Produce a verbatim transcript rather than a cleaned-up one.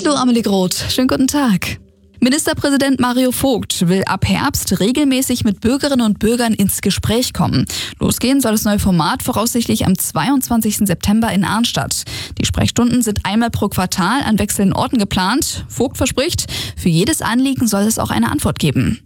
Hallo Amelie Groth, schönen guten Tag. Ministerpräsident Mario Vogt will ab Herbst regelmäßig mit Bürgerinnen und Bürgern ins Gespräch kommen. Losgehen soll das neue Format voraussichtlich am zweiundzwanzigsten September in Arnstadt. Die Sprechstunden sind einmal pro Quartal an wechselnden Orten geplant. Vogt verspricht, für jedes Anliegen soll es auch eine Antwort geben.